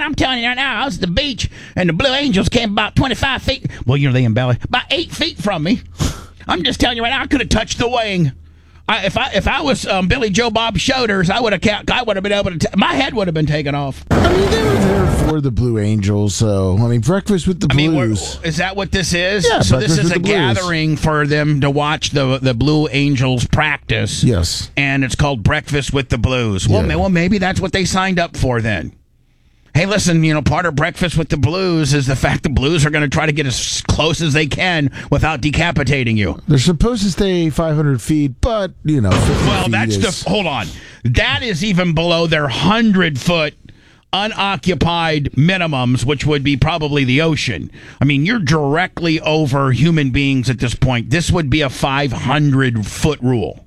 I'm telling you right now, I was at the beach, and the Blue Angels came about 25 feet. Well, they embellish. About 8 feet from me. I'm just telling you right now, I could have touched the wing. If I was Billy Joe Bob Shoulders, I would have been able to. My head would have been taken off. I mean, they were there for the Blue Angels, so Breakfast with the Blues. Is that what this is? Yeah, so this is a Blues. gathering for them to watch the Blue Angels practice. Yes, and it's called Breakfast with the Blues. Well, maybe that's what they signed up for then. Hey, listen, part of Breakfast with the Blues is the fact the Blues are going to try to get as close as they can without decapitating you. They're supposed to stay 500 feet, but, 50 feet hold on. That is even below their 100-foot unoccupied minimums, which would be probably the ocean. I mean, you're directly over human beings at this point. This would be a 500-foot rule.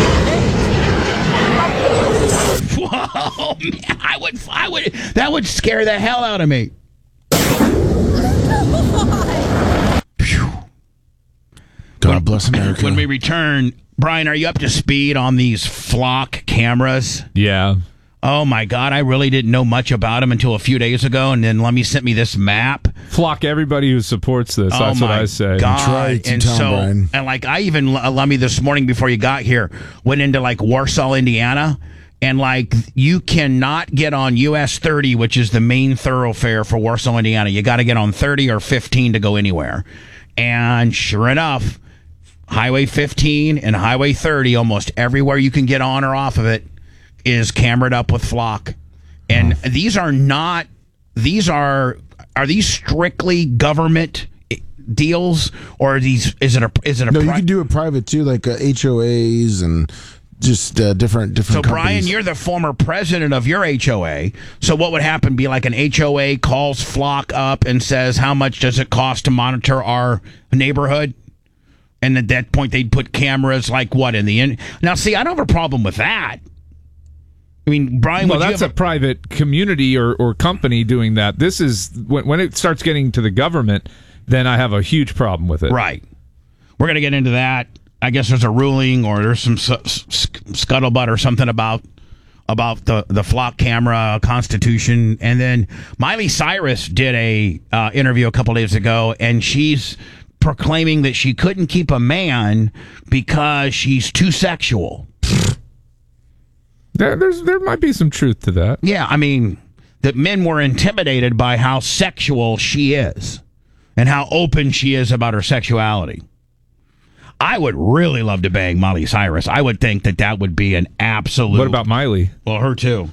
Whoa, man, I would. That would scare the hell out of me. God bless America. When we return, Brian, are you up to speed on these Flock cameras? Yeah. Oh my God, I really didn't know much about them until a few days ago, and then Lummy sent me this map. Flock everybody who supports this. That's what I say. God. And I even, Lummy, this morning before you got here, went into Warsaw, Indiana. And you cannot get on US 30, which is the main thoroughfare for Warsaw, Indiana. You got to get on 30 or 15 to go anywhere. And sure enough, Highway 15 and Highway 30, almost everywhere you can get on or off of it, is cameraed up with Flock. And these are these strictly government deals, or is it a No, you can do it private too, like HOAs and just different So, companies. Brian, you're the former president of your HOA. So what would happen? Be like an HOA calls Flock up and says, how much does it cost to monitor our neighborhood? And at that point, they'd put cameras in the end. Now, see, I don't have a problem with that. I mean, Brian, well, that's a private community or company doing that. This is when it starts getting to the government, then I have a huge problem with it. Right. We're going to get into that. I guess there's a ruling, or there's some scuttlebutt or something about the Flock camera constitution. And then Miley Cyrus did a interview a couple days ago, and she's proclaiming that she couldn't keep a man because she's too sexual. There might be some truth to that. Yeah, I mean, that men were intimidated by how sexual she is and how open she is about her sexuality. I would really love to bang Miley Cyrus. I would think that would be an absolute... What about Miley? Well, her too.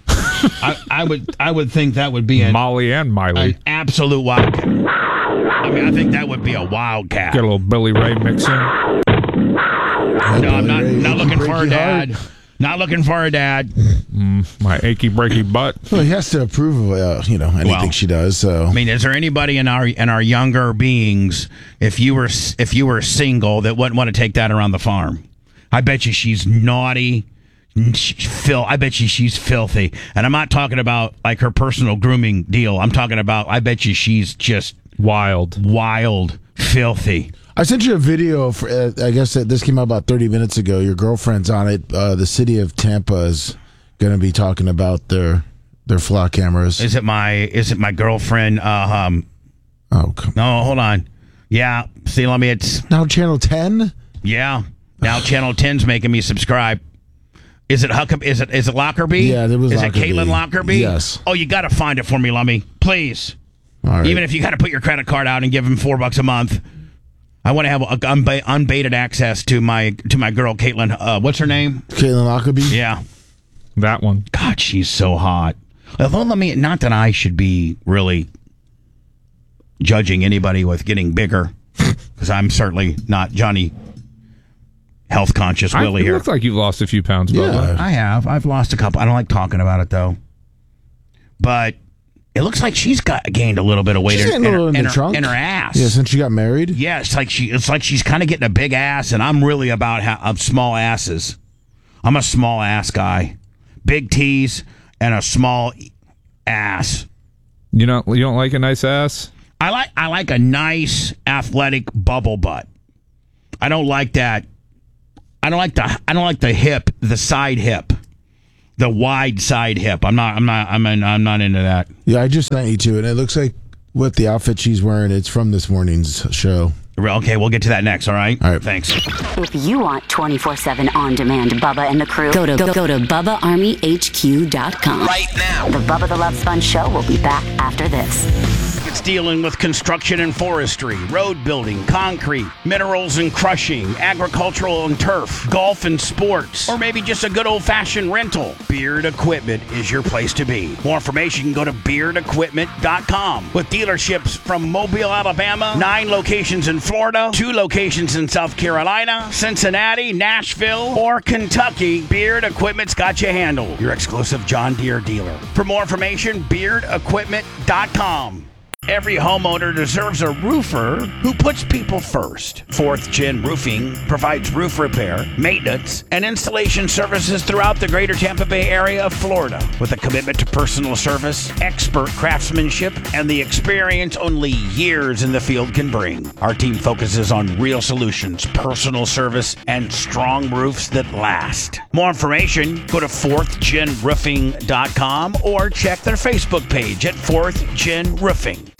I would think that would be Molly and Miley. An absolute wildcat. I mean, I think that would be a wildcat. Get a little Billy Ray mix in. No, I'm not looking for her dad. Not looking for her dad. My achy breaky butt. Well, he has to approve of anything she does. So I mean, is there anybody in our younger beings, if you were single, that wouldn't want to take that around the farm? I bet you she's naughty. I bet you she's filthy. And I'm not talking about her personal grooming deal. I'm talking about, I bet you she's just wild, filthy. I sent you a video. I guess this came out about 30 minutes ago. Your girlfriend's on it. The city of Tampa is going to be talking about their Flock cameras. Is it my girlfriend? Oh, come no, hold on. Yeah, see, it's now Channel 10. Yeah, now Channel 10's making me subscribe. Is it Is it Lockerbie? Yeah, there was. Is Lockerbie. it Caitlin Lockerbie? Yes. Oh, you got to find it for me, Lummy, please. All right. Even if you got to put your credit card out and give him $4 a month. I want to have unbated access to my girl Caitlin. What's her name? Caitlin Lockerbie. Yeah, that one. God, she's so hot. Although, not that I should be really judging anybody with getting bigger, because I'm certainly not Johnny Health Conscious Willie here. It looks like you've lost a few pounds, Bubba. Yeah, I have. I've lost a couple. I don't like talking about it though, but. It looks like she's gained a little bit of weight in her ass. Yeah, since she got married. Yeah, it's like she's kind of getting a big ass, and I'm really about small asses. I'm a small ass guy, big T's and a small ass. You don't like a nice ass? I like a nice athletic bubble butt. I don't like that. I don't like the hip, the side hip. The wide side hip. I'm not into that. Yeah, I just sent you to it. And it looks like what the outfit she's wearing, it's from this morning's show. Okay, we'll get to that next, all right? All right. Thanks. If you want 24/7 on-demand Bubba and the crew, go to BubbaArmyHQ.com. Right now. The Bubba the Love Sponge Show will be back after this. It's dealing with construction and forestry, road building, concrete, minerals and crushing, agricultural and turf, golf and sports, or maybe just a good old-fashioned rental. Beard Equipment is your place to be. More information, you can go to BeardEquipment.com. With dealerships from Mobile, Alabama, 9 locations in Florida, 2 locations in South Carolina, Cincinnati, Nashville, or Kentucky, Beard Equipment's got you handled. Your exclusive John Deere dealer. For more information, BeardEquipment.com. Every homeowner deserves a roofer who puts people first. 4th Gen Roofing provides roof repair, maintenance, and installation services throughout the greater Tampa Bay area of Florida. With a commitment to personal service, expert craftsmanship, and the experience only years in the field can bring. Our team focuses on real solutions, personal service, and strong roofs that last. More information, go to 4thgenroofing.com or check their Facebook page at 4th Gen Roofing.